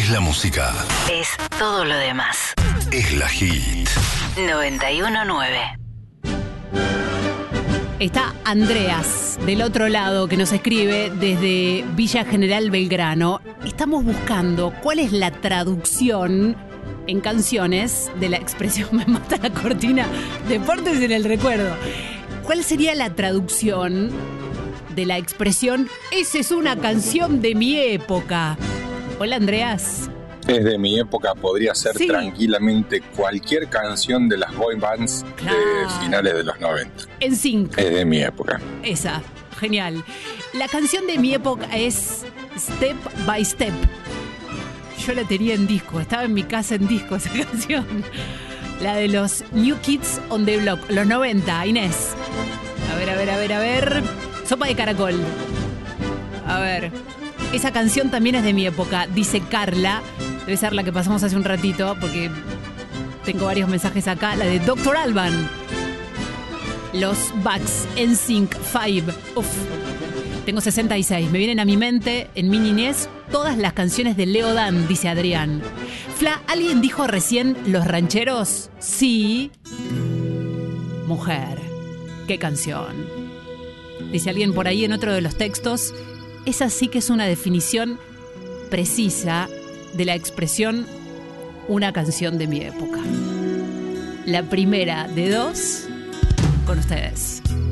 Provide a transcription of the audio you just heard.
es la música. Es todo lo demás. Es la Hit. 91.9. Está Andreas del otro lado que nos escribe desde Villa General Belgrano. Estamos buscando cuál es la traducción en canciones de la expresión me mata la cortina, deportes en el recuerdo. ¿Cuál sería la traducción de la expresión esa es una canción de mi época? Hola, Andreas. Es de mi época, podría ser Sí. tranquilamente cualquier canción de las boy bands de finales de los 90. NSYNC. Es de mi época. Esa, genial. La canción de mi época es Step by Step. Yo la tenía en disco, estaba en mi casa en disco esa canción. La de los New Kids on the Block, los 90, Inés. A ver. Sopa de caracol. A ver. Esa canción también es de mi época, dice Carla. Debe ser la que pasamos hace un ratito, porque tengo varios mensajes acá. La de Dr. Alban. Los Bucks, NSYNC, Five. Uf. Tengo 66. Me vienen a mi mente, en mi niñez, todas las canciones de Leo Dan, dice Adrián. Fla, ¿alguien dijo recién Los Rancheros? Sí. Mujer. ¿Qué canción? Dice alguien por ahí en otro de los textos. Esa sí que es una definición precisa de la expresión una canción de mi época. La primera de dos con ustedes.